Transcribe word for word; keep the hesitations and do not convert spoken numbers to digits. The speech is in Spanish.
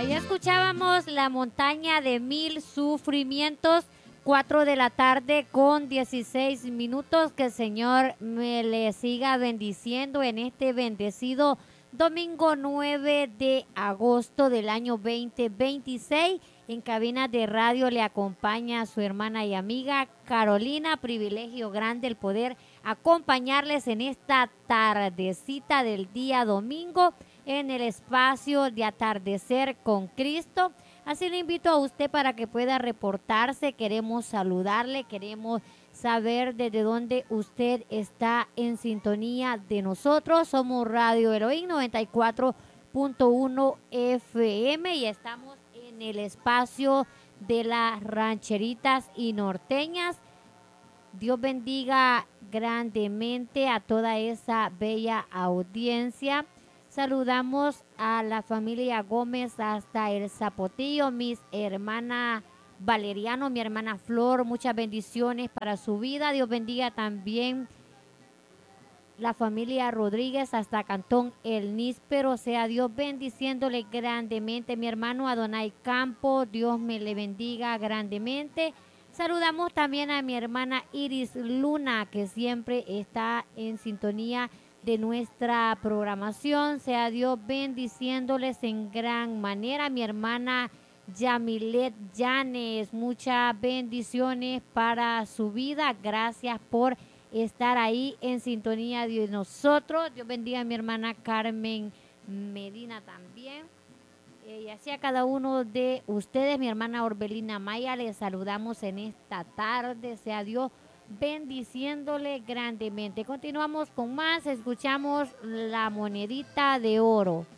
ya escuchábamos La montaña de mil sufrimientos, cuatro de la tarde con dieciséis minutos. Que el Señor me le siga bendiciendo en este bendecido domingo nueve de agosto del año veinte veintiséis. En cabina de radio le acompaña su hermana y amiga Carolina. Privilegio grande el poder acompañarles en esta tardecita del día domingo en el espacio de Atardecer con Cristo. Así le invito a usted para que pueda reportarse. Queremos saludarle, queremos saber desde dónde usted está en sintonía de nosotros. Somos Radio Elohim noventa y cuatro punto uno F M y estamos en el espacio de las rancheritas y norteñas. Dios bendiga grandemente a toda esa bella audiencia. Saludamos a la familia Gómez hasta el Zapotillo, mis hermana Valeriano, mi hermana Flor, muchas bendiciones para su vida. Dios bendiga también la familia Rodríguez hasta Cantón El Níspero, sea Dios bendiciéndole grandemente. Mi hermano Adonai Campo, Dios me le bendiga grandemente. Saludamos también a mi hermana Iris Luna, que siempre está en sintonía de nuestra programación. Sea Dios bendiciéndoles en gran manera. Mi hermana Yamilet Llanes, muchas bendiciones para su vida. Gracias por estar ahí en sintonía de nosotros. Dios bendiga a mi hermana Carmen Medina también. Eh, y así a cada uno de ustedes, mi hermana Orbelina Maya, les saludamos en esta tarde. Sea Dios bendiciéndole grandemente. Continuamos con más, escuchamos La monedita de oro.